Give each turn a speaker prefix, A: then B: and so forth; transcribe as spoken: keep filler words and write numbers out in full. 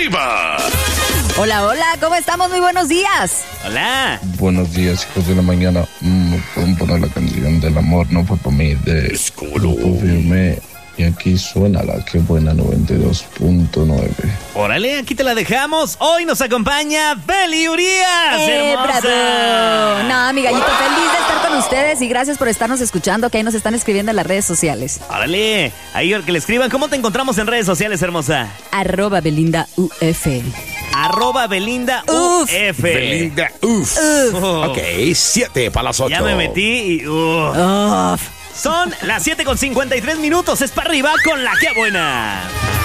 A: arriba!
B: Hola, hola, ¿cómo estamos? Muy buenos días.
C: Hola.
D: Buenos días, hijos de la mañana. Mm, pueden poner la canción del amor, no fue para mí, de Grupo Firme. Y aquí suena la que buena noventa y dos punto nueve.
C: Órale, aquí te la dejamos. Hoy nos acompaña Beli Urias,
B: ¡Eh,
C: hermosa!
B: bravo! No, mi gallito, feliz de estar con ustedes y gracias por estarnos escuchando, que ahí nos están escribiendo en las redes sociales.
C: Órale, ahí que le escriban. ¿Cómo te encontramos en redes sociales, hermosa?
B: Arroba Belinda U F.
C: Arroba Belinda U F.
A: Belinda, uff.
B: Uf.
A: Ok, siete para las ocho.
C: Ya me metí y... Uh.
B: Uf.
C: Son las siete con cincuenta y tres minutos. Es para arriba con la que buena.